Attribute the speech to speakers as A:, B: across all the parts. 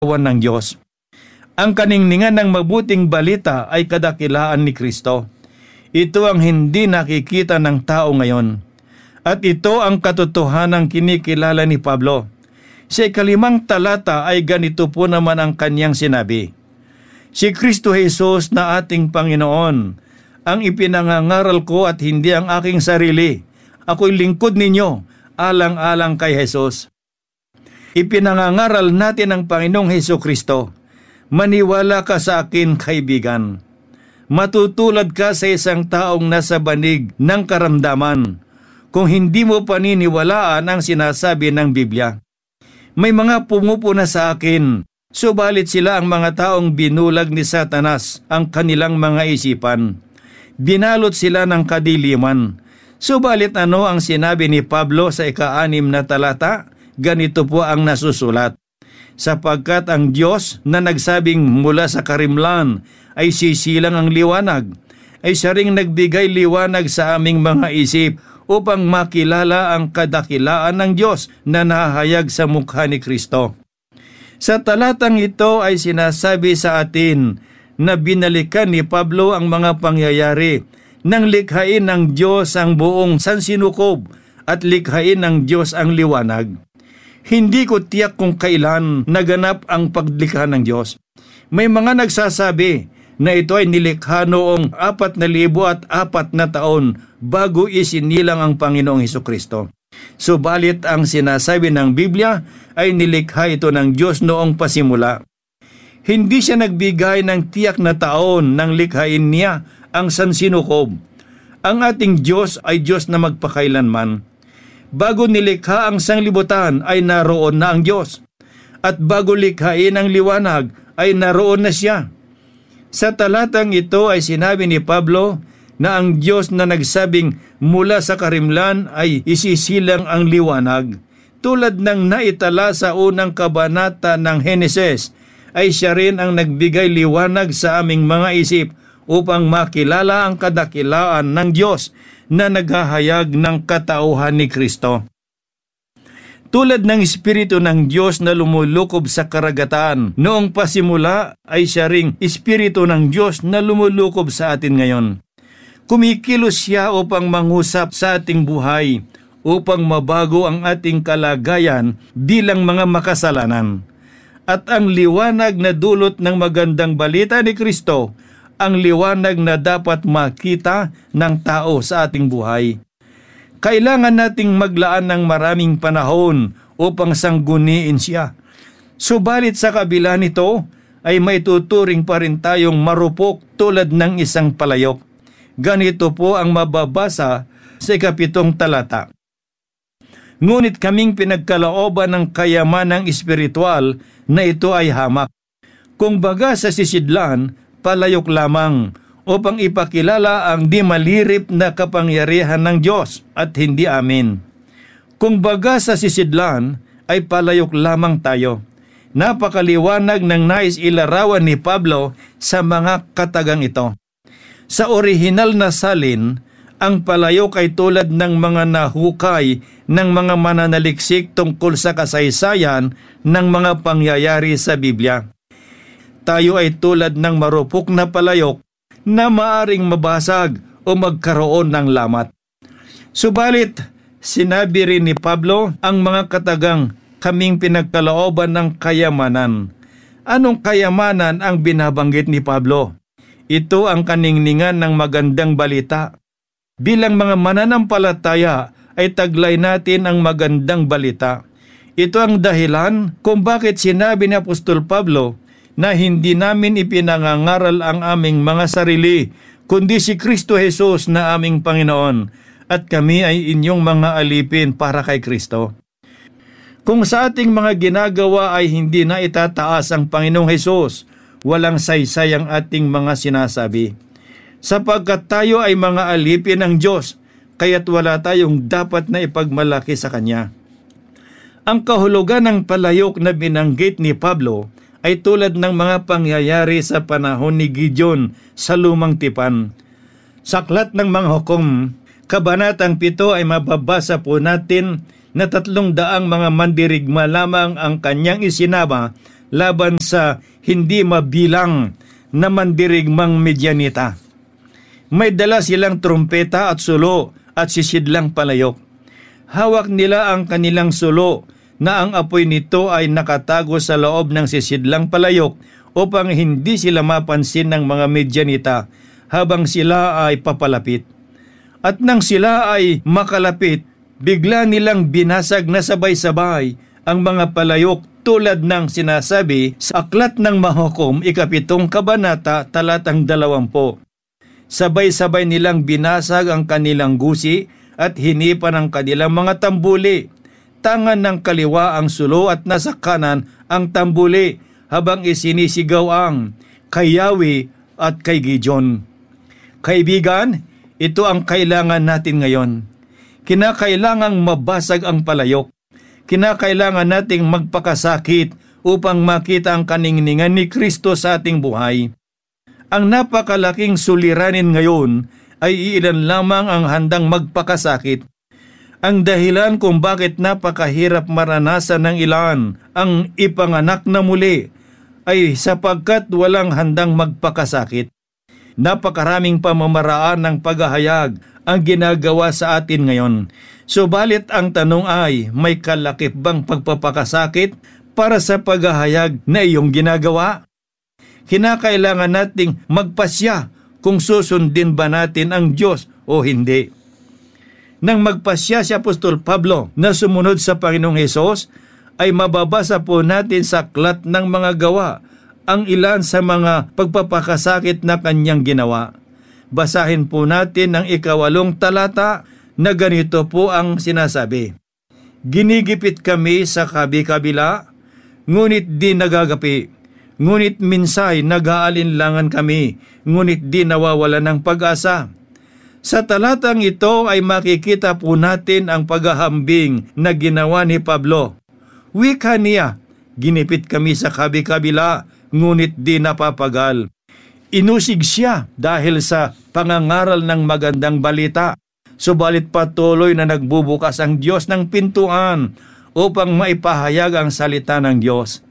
A: ng Diyos. Ang kaningningan ng mabuting balita ay kadakilaan ni Kristo. Ito ang hindi nakikita ng tao ngayon. At ito ang katotohanang kinikilala ni Pablo. Sa 5 talata ay ganito po naman ang kanyang sinabi. Si Kristo Jesus na ating Panginoon, ang ipinangangaral ko at hindi ang aking sarili. Ako'y lingkod ninyo, alang-alang kay Jesus. Ipinangangaral natin ang Panginoong Hesus Kristo. Maniwala ka sa akin, kaibigan. Matutulad ka sa isang taong nasa banig ng karamdaman kung hindi mo paniniwalaan ang sinasabi ng Biblia. May mga pumupuna sa akin, subalit sila ang mga taong binulag ni Satanas ang kanilang mga isipan. Binalot sila ng kadiliman. Subalit ano ang sinabi ni Pablo sa 6 na talata? Ganito po ang nasusulat. Sapagkat ang Diyos na nagsabing mula sa karimlan ay sisilang ang liwanag, ay siya ring nagbigay liwanag sa aming mga isip upang makilala ang kadakilaan ng Diyos na nahayag sa mukha ni Kristo. Sa talatang ito ay sinasabi sa atin na binalikan ni Pablo ang mga pangyayari nang likhain ng Diyos ang buong sansinukob at likhain ng Diyos ang liwanag. Hindi ko tiyak kung kailan naganap ang paglikha ng Diyos. May mga nagsasabi na ito ay nilikha noong 4,004 na taon bago isinilang ang Panginoong Hesukristo. Subalit ang sinasabi ng Biblia ay nilikha ito ng Diyos noong pasimula. Hindi siya nagbigay ng tiyak na taon nang likhain niya ang sansinukob. Ang ating Diyos ay Diyos na magpakailanman. Bago nilikha ang sanglibutan ay naroon na ang Diyos. At bago likhain ang liwanag ay naroon na siya. Sa talatang ito ay sinabi ni Pablo na ang Diyos na nagsabing mula sa karimlan ay isisilang ang liwanag. Tulad ng naitala sa unang kabanata ng Heneses, ay siya rin ang nagbigay liwanag sa aming mga isip upang makilala ang kadakilaan ng Diyos na naghahayag ng katauhan ni Kristo. Tulad ng Espiritu ng Diyos na lumulukob sa karagatan, noong pasimula ay siya ring Espiritu ng Diyos na lumulukob sa atin ngayon. Kumikilos siya upang mangusap sa ating buhay, upang mabago ang ating kalagayan bilang mga makasalanan. At ang liwanag na dulot ng magandang balita ni Kristo, ang liwanag na dapat makita ng tao sa ating buhay. Kailangan nating maglaan ng maraming panahon upang sangguniin siya. Subalit sa kabila nito, ay may tuturing pa rin tayong marupok tulad ng isang palayok. Ganito po ang mababasa sa 7 talata. Ngunit kaming pinagkalooban ng kayamanang espiritual na ito ay hamak. Kung baga sa sisidlan, palayok lamang, upang ipakilala ang di malirip na kapangyarihan ng Diyos at hindi amin. Kung baga sa sisidlan, ay palayok lamang tayo. Napakaliwanag ng nais ilarawan ni Pablo sa mga katagang ito. Sa orihinal na salin, ang palayok ay tulad ng mga nahukay ng mga mananaliksik tungkol sa kasaysayan ng mga pangyayari sa Biblia. Tayo ay tulad ng marupok na palayok na maaring mabasag o magkaroon ng lamat. Subalit, sinabi rin ni Pablo ang mga katagang kaming pinagkalooban ng kayamanan. Anong kayamanan ang binabanggit ni Pablo? Ito ang kaningningan ng magandang balita. Bilang mga mananampalataya ay taglay natin ang magandang balita. Ito ang dahilan kung bakit sinabi ni Apostol Pablo na hindi namin ipinangangaral ang aming mga sarili, kundi si Kristo Jesus na aming Panginoon, at kami ay inyong mga alipin para kay Kristo. Kung sa ating mga ginagawa ay hindi na itataas ang Panginoong Jesus, walang saysay ang ating mga sinasabi. Sapagkat tayo ay mga alipin ng Diyos, kaya't wala tayong dapat na ipagmalaki sa Kanya. Ang kahulugan ng palayok na binanggit ni Pablo ay tulad ng mga pangyayari sa panahon ni Gideon sa Lumang Tipan. Sa Aklat ng Mga Hukom, Kabanatang 7 ay mababasa po natin na 300 mga mandirigma lamang ang kanyang isinama laban sa hindi mabilang na mandirigmang Midyanita. May dala silang trumpeta at sulo at sisidlang palayok. Hawak nila ang kanilang sulo na ang apoy nito ay nakatago sa loob ng sisidlang palayok upang hindi sila mapansin ng mga Midyanita habang sila ay papalapit. At nang sila ay makalapit, bigla nilang binasag na sabay-sabay ang mga palayok tulad ng sinasabi sa Aklat ng Mahukom, 7 kabanata, talatang 20. Sabay-sabay nilang binasag ang kanilang gusi at hinipan ang kanilang mga tambuli. Tangan ng kaliwa ang sulo at nasa kanan ang tambuli habang isinisigaw ang kay Yahweh at kay Gideon. Kaibigan, ito ang kailangan natin ngayon. Kinakailangang mabasag ang palayok. Kinakailangan nating magpakasakit upang makita ang kaningningan ni Kristo sa ating buhay. Ang napakalaking suliranin ngayon ay ilan lamang ang handang magpakasakit. Ang dahilan kung bakit napakahirap maranasan ng ilan ang ipanganak na muli ay sapagkat walang handang magpakasakit. Napakaraming pamamaraan ng paghahayag ang ginagawa sa atin ngayon. Subalit ang tanong ay, may kalakip bang pagpapakasakit para sa paghahayag na iyong ginagawa? Kinakailangan nating magpasya kung susundin ba natin ang Diyos o hindi. Nang magpasya si Apostol Pablo na sumunod sa Panginoong Hesus, ay mababasa po natin sa Aklat ng Mga Gawa ang ilan sa mga pagpapakasakit na kanyang ginawa. Basahin po natin ang 8 talata na ganito po ang sinasabi. Ginigipit kami sa kabi-kabila, ngunit di nagagapi. Ngunit minsay nag-aalinlangan kami, ngunit di nawawala ng pag-asa. Sa talatang ito ay makikita po natin ang paghahambing na ginawa ni Pablo. Wika niya, ginipit kami sa kabi-kabila, ngunit di napapagal. Inusig siya dahil sa pangangaral ng magandang balita. Subalit patuloy na nagbubukas ang Diyos ng pintuan upang maipahayag ang salita ng Diyos.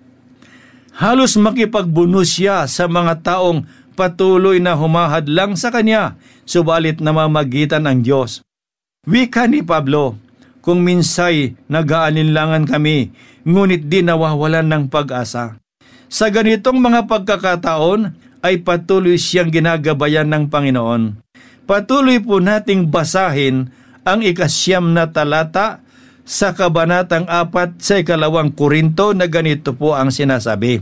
A: Halos makipagbuno siya sa mga taong patuloy na humahadlang sa kanya, subalit namamagitan ang Diyos. Wika ni Pablo, kung minsay nag-aalinlangan kami, ngunit di nawawalan ng pag-asa. Sa ganitong mga pagkakataon ay patuloy siyang ginagabayan ng Panginoon. Patuloy po nating basahin ang 9 na talata sa kabanatang 4 sa 2 Korinto na ganito po ang sinasabi.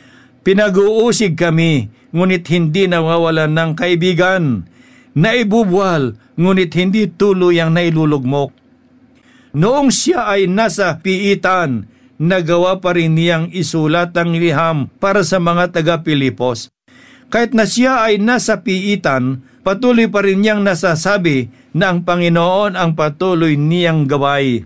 A: Pinag-uusig kami, ngunit hindi nawawalan ng kaibigan. Naibubuhal, ngunit hindi tuluyang nailulugmok. Noong siya ay nasa piitan, nagawa pa rin niyang isulat ang liham para sa mga taga-Pilipos. Kahit na siya ay nasa piitan, patuloy pa rin niyang nasasabi na ang Panginoon ang patuloy niyang gaway.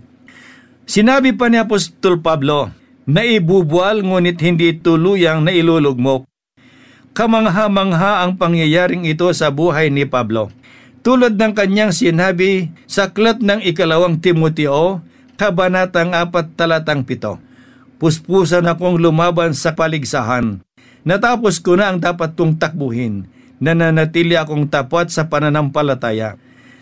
A: Sinabi pa ni Apostol Pablo, naibubual ngunit hindi tuluyang nailulugmok. Kamangha-mangha ang pangyayaring ito sa buhay ni Pablo. Tulad ng kanyang sinabi sa Aklat ng 2 Timoteo, kabanatang 4 talatang 7. Puspusan akong lumaban sa paligsahan. Natapos ko na ang dapat kong takbuhin. Nananatili akong tapat sa pananampalataya.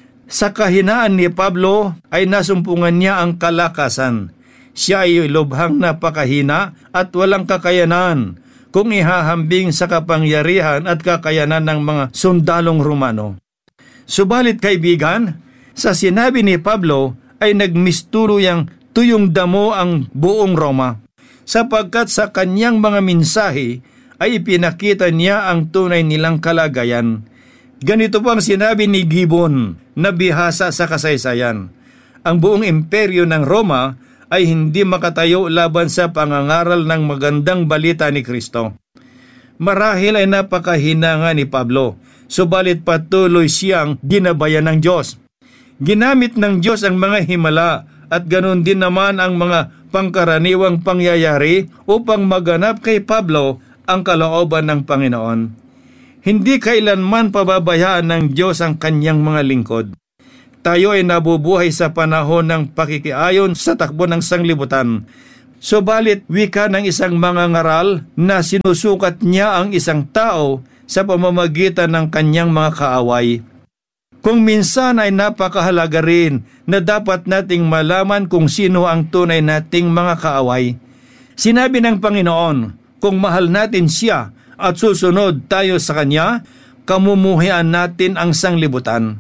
A: Sa kahinaan ni Pablo ay nasumpungan niya ang kalakasan. Siya ay lubhang napakahina at walang kakayanan kung ihahambing sa kapangyarihan at kakayanan ng mga sundalong Romano. Subalit kaibigan, sa sinabi ni Pablo ay nagmistuluyang tuyong damo ang buong Roma, sapagkat sa kanyang mga mensahe ay ipinakita niya ang tunay nilang kalagayan. Ganito po ang sinabi ni Gibbon na bihasa sa kasaysayan. Ang buong imperyo ng Roma ay hindi makatayo laban sa pangangaral ng magandang balita ni Kristo. Marahil ay napakahina nga ni Pablo, subalit patuloy siyang ginabayan ng Diyos. Ginamit ng Diyos ang mga himala at ganoon din naman ang mga pangkaraniwang pangyayari upang maganap kay Pablo ang kalooban ng Panginoon. Hindi kailanman pababayaan ng Diyos ang kanyang mga lingkod. Tayo ay nabubuhay sa panahon ng pakikiayon sa takbo ng sanglibutan. Subalit wika ng isang mangangaral na sinusukat niya ang isang tao sa pamamagitan ng kanyang mga kaaway. Kung minsan ay napakahalaga rin na dapat nating malaman kung sino ang tunay nating mga kaaway. Sinabi ng Panginoon, kung mahal natin siya at susunod tayo sa kanya, kamumuhian natin ang sanglibutan.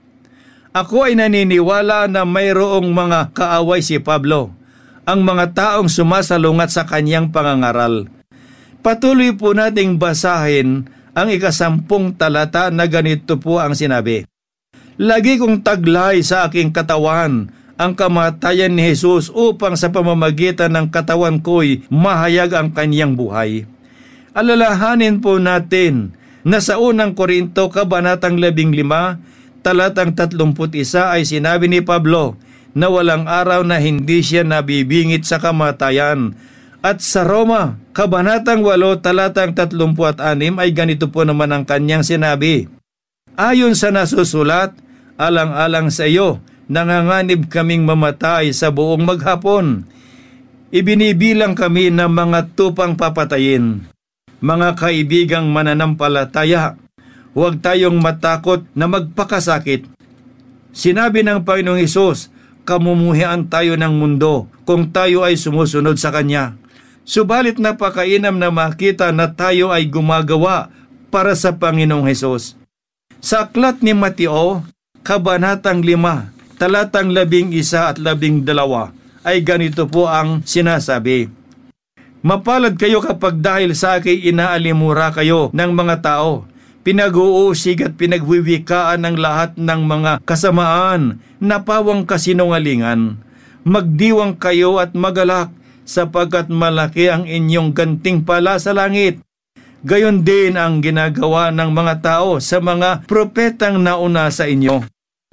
A: Ako ay naniniwala na mayroong mga kaaway si Pablo, ang mga taong sumasalungat sa kanyang pangangaral. Patuloy po nating basahin ang 10 talata na ganito po ang sinabi. Lagi kong taglay sa aking katawan ang kamatayan ni Jesus upang sa pamamagitan ng katawan ko'y mahayag ang kanyang buhay. Alalahanin po natin na sa unang Korinto, kabanatang 15, talatang 31 ay sinabi ni Pablo na walang araw na hindi siya nabibingit sa kamatayan. At sa Roma, kabanatang 8, talatang 36 ay ganito po naman ang kanyang sinabi. Ayon sa nasusulat, alang-alang sa iyo, nanganganib kaming mamatay sa buong maghapon. Ibinibilang kami ng mga tupang papatayin. Mga kaibigang mananampalataya, huwag tayong matakot na magpakasakit. Sinabi ng Panginoong Hesus, kamumuhian tayo ng mundo kung tayo ay sumusunod sa Kanya. Subalit napakainam na makita na tayo ay gumagawa para sa Panginoong Hesus. Sa aklat ni Mateo, kabanatang 5, talatang 11 at 12 ay ganito po ang sinasabi. Mapalad kayo kapag dahil sa akin inaalimura kayo ng mga tao. Pinag-uusig at pinagwiwikaan ng lahat ng mga kasamaan na pawang kasinungalingan. Magdiwang kayo at magalak sapagkat malaki ang inyong gantimpala sa langit. Gayon din ang ginagawa ng mga tao sa mga propetang nauna sa inyo.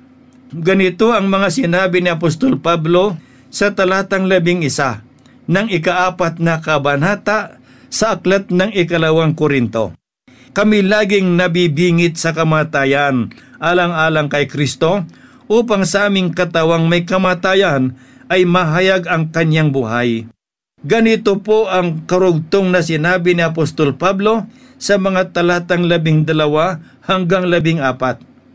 A: Ganito ang mga sinabi ni Apostol Pablo sa talatang 11 ng 4 na kabanata sa aklat ng 2 Korinto. Kami laging nabibingit sa kamatayan, alang-alang kay Kristo, upang sa aming katawang may kamatayan ay mahayag ang kanyang buhay. Ganito po ang karugtong na sinabi ni Apostol Pablo sa mga talatang 12 hanggang 14.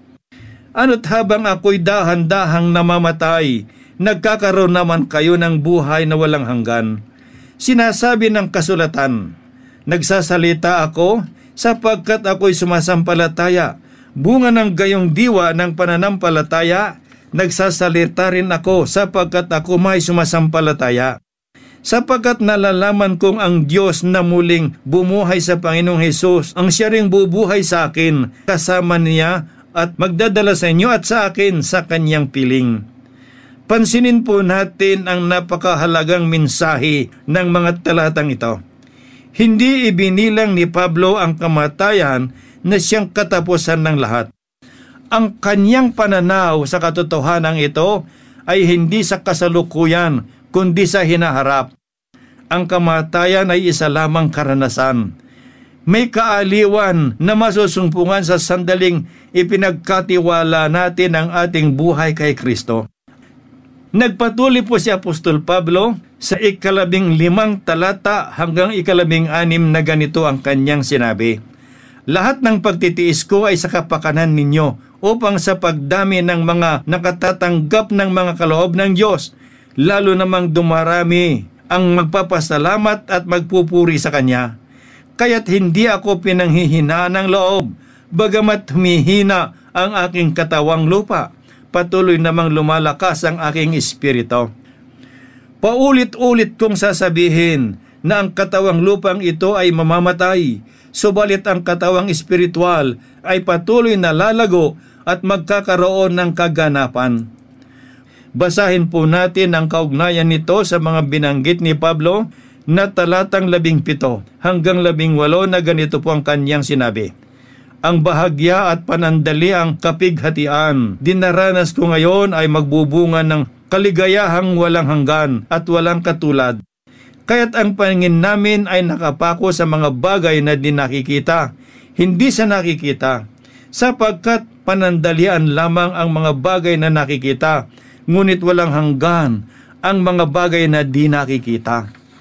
A: Ano't habang ako'y dahan-dahang namamatay, nagkakaroon naman kayo ng buhay na walang hanggan. Sinasabi ng kasulatan, nagsasalita ako sapagkat ako'y sumasampalataya. Bunga ng gayong diwa ng pananampalataya, nagsasalita rin ako sapagkat ako may sumasampalataya. Sapagkat nalalaman kong ang Diyos na muling bumuhay sa Panginoong Hesus, ang siya ring bubuhay sa akin, kasama niya at magdadala sa inyo at sa akin sa kanyang piling. Pansinin po natin ang napakahalagang mensahe ng mga talatang ito. Hindi ibinilang ni Pablo ang kamatayan na siyang katapusan ng lahat. Ang kanyang pananaw sa katotohanan ito ay hindi sa kasalukuyan, kundi sa hinaharap. Ang kamatayan ay isa lamang karanasan. May kaaliwan na masusumpungan sa sandaling ipinagkatiwala natin ang ating buhay kay Kristo. Nagpatuloy po si Apostol Pablo sa 15 talata hanggang 16 na ganito ang kanyang sinabi. Lahat ng pagtitiis ko ay sa kapakanan ninyo upang sa pagdami ng mga nakatatanggap ng mga kaloob ng Diyos, lalo namang dumarami ang magpapasalamat at magpupuri sa Kanya. Kaya't hindi ako pinanghihinaan ng loob, bagamat humihina ang aking katawang lupa. Patuloy namang lumalakas ang aking espiritu. Paulit-ulit kong sasabihin na ang katawang lupang ito ay mamamatay, subalit ang katawang espiritual ay patuloy na lalago at magkakaroon ng kaganapan. Basahin po natin ang kaugnayan nito sa mga binanggit ni Pablo na talatang 17 hanggang 18 na ganito po ang kanyang sinabi. Ang bahagya at panandali ang kapighatian. Dinaranas ko ngayon ay magbubunga ng kaligayahang walang hanggan at walang katulad. Kaya't ang paningin namin ay nakapako sa mga bagay na di nakikita, hindi sa nakikita, sapagkat panandalian lamang ang mga bagay na nakikita, ngunit walang hanggan ang mga bagay na di nakikita.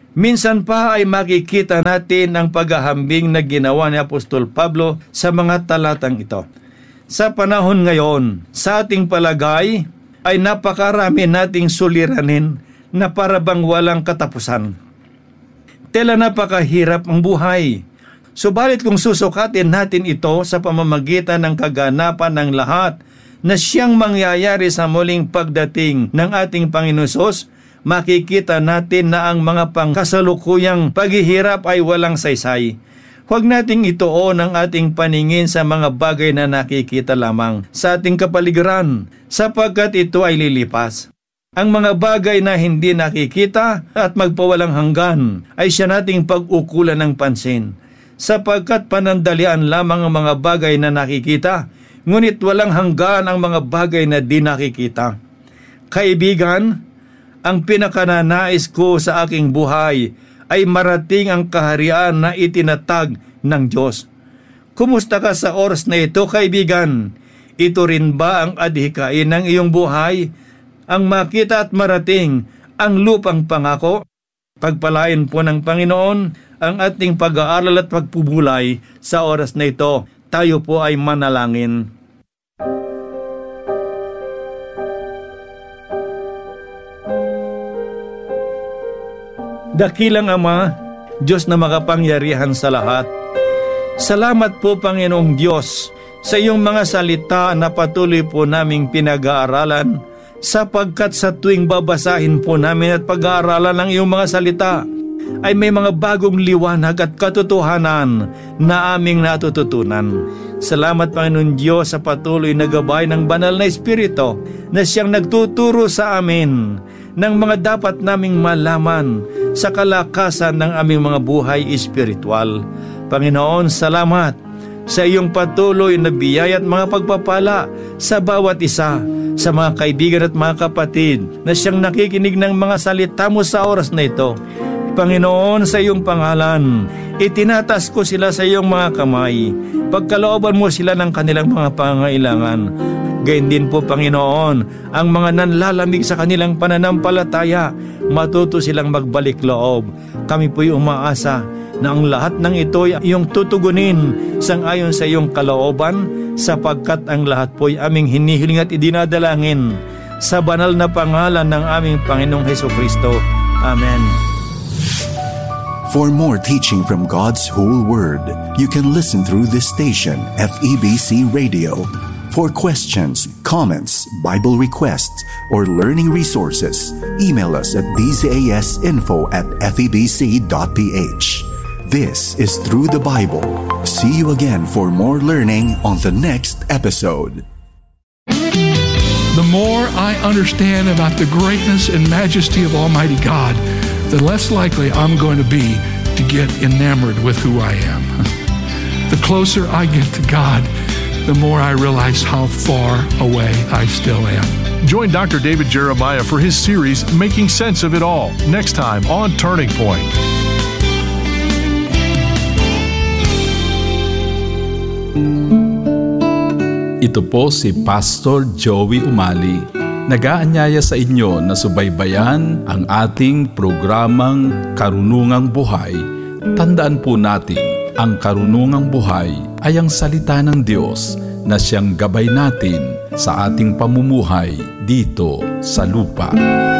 A: Minsan pa ay makikita natin ang paghahambing na ginawa ni Apostol Pablo sa mga talatang ito. Sa panahon ngayon, sa ating palagay ay napakarami nating suliranin na parabang walang katapusan. Tela napakahirap ang buhay. Subalit kung susukatin natin ito sa pamamagitan ng kaganapan ng lahat na siyang mangyayari sa muling pagdating ng ating Panginoon Hesus, makikita natin na ang mga pangkasalukuyang paghihirap ay walang saysay. Huwag nating ituon ang ating paningin sa mga bagay na nakikita lamang sa ating kapaligiran, sapagkat ito ay lilipas. Ang mga bagay na hindi nakikita at magpawalang hanggan ay siya nating pag-ukulan ng pansin, sapagkat panandalian lamang ang mga bagay na nakikita, ngunit walang hanggan ang mga bagay na di nakikita. Kaibigan, ang pinakananais ko sa aking buhay ay marating ang kaharian na itinatag ng Diyos. Kumusta ka sa oras na ito, kaibigan? Ito rin ba ang adhikain ng iyong buhay? Ang makita at marating ang lupang pangako? Pagpalain po ng Panginoon ang ating pag-aaral at pagpubulay sa oras na ito. Tayo po ay manalangin. Dakilang Ama, Diyos na makapangyarihan sa lahat, salamat po Panginoong Diyos sa iyong mga salita na patuloy po naming pinag-aaralan, sapagkat sa tuwing babasahin po namin at pag-aaralan ng iyong mga salita ay may mga bagong liwanag at katotohanan na aming natututunan. Salamat Panginoon Diyos sa patuloy na gabay ng banal na Espiritu na siyang nagtuturo sa amin ng mga dapat naming malaman sa kalakasan ng aming mga buhay espiritual. Panginoon, salamat sa iyong patuloy na biyaya at mga pagpapala sa bawat isa, sa mga kaibigan at mga kapatid na siyang nakikinig ng mga salita mo sa oras na ito. Panginoon, sa iyong pangalan, itinatas ko sila sa iyong mga kamay. Pagkalooban mo sila ng kanilang mga pangangailangan. Gayon din po, Panginoon, ang mga nanlalamig sa kanilang pananampalataya, matuto silang magbalik loob. Kami po'y umaasa na ang lahat ng ito ay iyong tutugunin sangayon sa iyong kalooban, sapagkat ang lahat po'y aming hinihiling at idinadalangin sa banal na pangalan ng aming Panginoong Hesukristo. Amen.
B: For more teaching from God's whole Word, you can listen through this station, FEBC Radio. For questions, comments, Bible requests, or learning resources, email us at dzasinfo@febc.ph. This is Through the Bible. See you again for more learning on the next episode.
C: The more I understand about the greatness and majesty of Almighty God, the less likely I'm going to be to get enamored with who I am. The closer I get to God, the more I realize how far away I still am.
D: Join Dr. David Jeremiah for his series, Making Sense of It All, next time on Turning Point.
E: Ito po si Pastor Joey Umali. Nag-aanyaya sa inyo na subaybayan ang ating programang Karunungang Buhay. Tandaan po natin, ang karunungang buhay ay ang salita ng Diyos na siyang gabay natin sa ating pamumuhay dito sa lupa.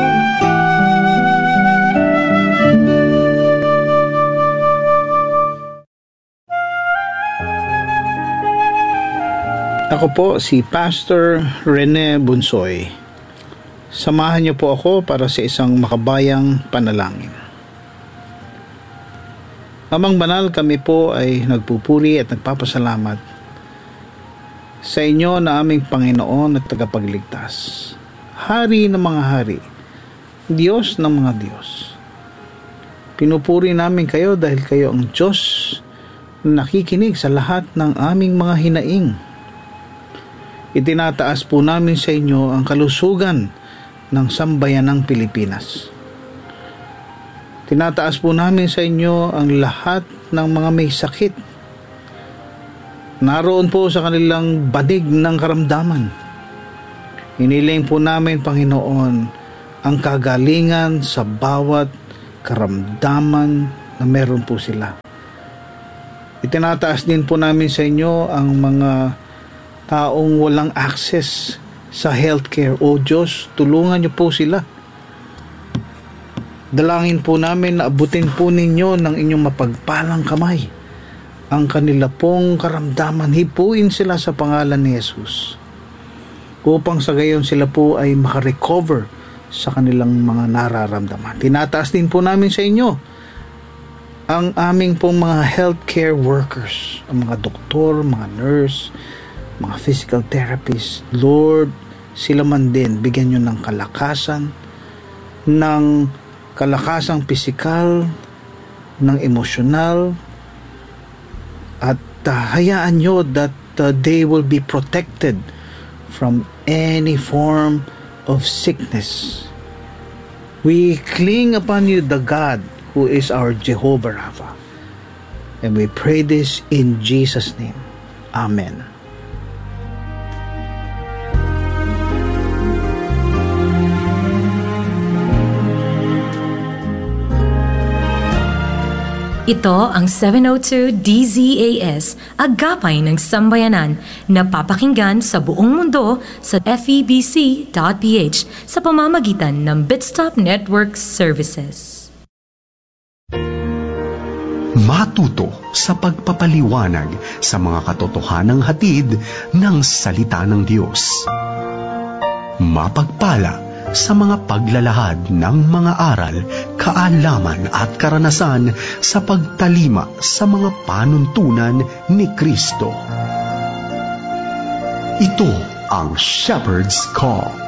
F: Ako po si Pastor Rene Bunsoy. Samahan niyo po ako para sa isang makabayang panalangin. Amang banal, kami po ay nagpupuri at nagpapasalamat sa inyo na aming Panginoon at tagapagligtas. Hari ng mga hari, Diyos ng mga Diyos. Pinupuri namin kayo dahil kayo ang Diyos na nakikinig sa lahat ng aming mga hinaing. Itinataas po namin sa inyo ang kalusugan ng sambayanang Pilipinas. Tinataas po namin sa inyo ang lahat ng mga may sakit. Naroon po sa kanilang banig ng karamdaman. Hiniling po namin, Panginoon, ang kagalingan sa bawat karamdaman na meron po sila. Itinataas din po namin sa inyo ang mga taong walang access sa healthcare. O Diyos, tulungan niyo po sila. Dalangin po namin na abutin po ninyo ng inyong mapagpalang kamay ang kanila pong karamdaman. Hipuin sila sa pangalan ni Jesus upang sa gayon sila po ay makarecover sa kanilang mga nararamdaman. Tinataas din po namin sa inyo ang aming pong mga healthcare workers, ang mga doktor, mga nurse, mga physical therapists. Lord, sila man din, bigyan nyo ng kalakasang pisikal, ng emosyonal, at hayaan nyo that they will be protected from any form of sickness. We cling upon you, the God who is our Jehovah Rapha. And we pray this in Jesus' name. Amen.
G: Ito ang 702 DZAS, Agapay ng Sambayanan, na papakinggan sa buong mundo sa FEBC.ph sa pamamagitan ng Bitstop Network Services.
H: Matuto sa pagpapaliwanag sa mga katotohanang hatid ng salita ng Diyos. Mapagpala sa mga paglalahad ng mga aral, kaalaman at karanasan sa pagtalima sa mga panuntunan ni Kristo. Ito ang Shepherd's Call.